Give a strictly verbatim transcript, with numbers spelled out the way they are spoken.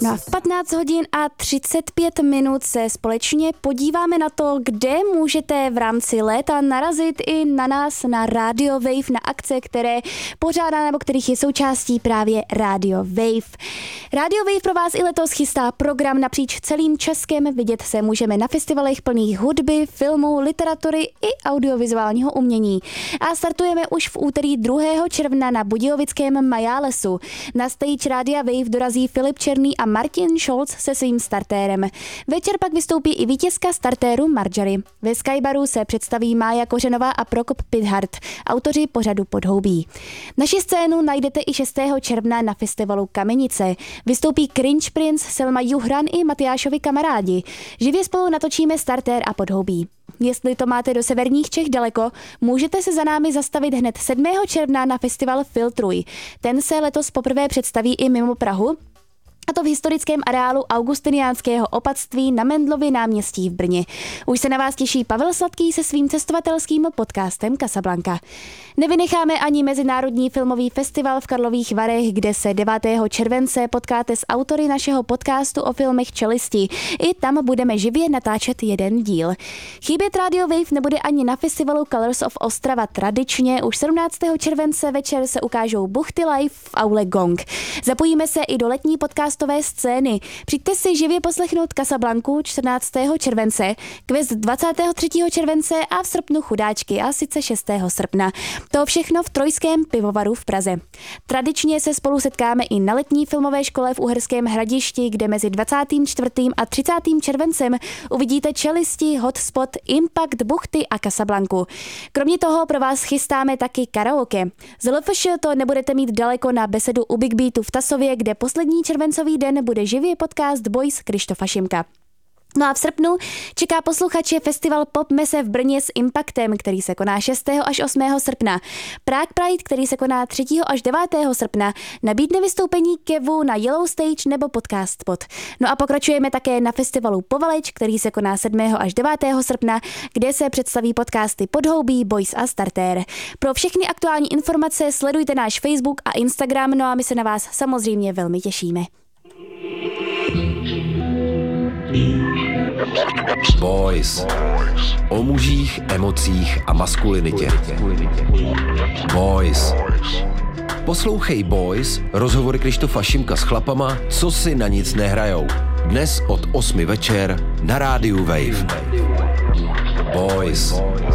No a v patnáct hodin a třicet pět minut se společně podíváme na to, kde můžete v rámci léta narazit i na nás, na Radio Wave, na akce, které pořádá nebo kterých je součástí právě Radio Wave. Radio Wave pro vás i letos chystá program napříč celým Českem. Vidět se můžeme na festivalech plných hudby, filmu, literatury i audiovizuálního umění. A startujeme už v úterý druhého června na budějovickém Majálesu. Na stage Rádia Wave dorazí Filip Černý a Martin Scholz se svým startérem. Večer pak vystoupí i vítězka startéru Marjorie. Ve Skybaru se představí Mája Kořenová a Prokop Pithart, autoři pořadu Podhoubí. Naši scénu najdete i šestého června na festivalu Kamenice. Vystoupí Cringe Prince, Selma Juhran i Matyášovi kamarádi. Živě spolu natočíme startér a Podhoubí. Jestli to máte do severních Čech daleko, můžete se za námi zastavit hned sedmého června na festival Filtruj. Ten se letos poprvé představí i mimo Prahu, a to v historickém areálu Augustiniánského opatství na Mendlově náměstí v Brně. Už se na vás těší Pavel Sladký se svým cestovatelským podcastem Casablanca. Nevynecháme ani Mezinárodní filmový festival v Karlových Varech, kde se devátého července potkáte s autory našeho podcastu o filmech Čelisti. I tam budeme živě natáčet jeden díl. Chybět Radio Wave nebude ani na festivalu Colors of Ostrava. Tradičně už sedmnáctého července večer se ukážou buchty live v aule Gong. Zapojíme se i do letní podcastové scény. Přijďte si živě poslechnout Casablancu čtrnáctého července, Quest dvacátého třetího července a v srpnu Chudáčky, a sice šestého srpna. To všechno v Trojském pivovaru v Praze. Tradičně se spolu setkáme i na letní filmové škole v Uherském Hradišti, kde mezi dvacátým čtvrtým a třicátým červencem uvidíte Čelisti, Hotspot, Impact, buchty a Casablancu. Kromě toho pro vás chystáme taky karaoke. Z L F Š to nebudete mít daleko na besedu u Big Beatu v Tasově, kde poslední červencový den bude živě podcast Boys Krištofa Šimka. No a v srpnu čeká posluchače festival Pop Mese v Brně s Impactem, který se koná šestého až osmého srpna. Prague Pride, který se koná třetího až devátého srpna, nabídne vystoupení Kevu na Yellow Stage nebo Podcast Pod. No a pokračujeme také na festivalu Povaleč, který se koná sedmého až devátého srpna, kde se představí podcasty Podhoubí, Boys a Startér. Pro všechny aktuální informace sledujte náš Facebook a Instagram, no a my se na vás samozřejmě velmi těšíme. Boys. O mužích, emocích a maskulinitě. Boys. Poslouchej Boys, rozhovory Krištofa Šimka s chlapama, co si na nic nehrajou. Dnes od osmi večer na rádiu Wave. Boys.